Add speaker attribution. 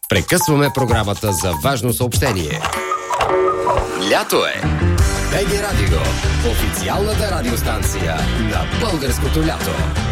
Speaker 1: Прекъсваме програмата за важно съобщение. Лято е! БГ Радио, официалната радиостанция на българското лято.